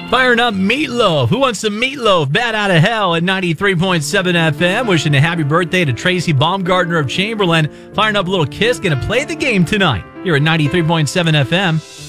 Firing up Meatloaf. Who wants some meatloaf? Bat out of hell at 93.7 FM. Wishing a happy birthday to Tracy Baumgartner of Chamberlain. Firing up a little Kiss. Going to play the game tonight here at 93.7 FM.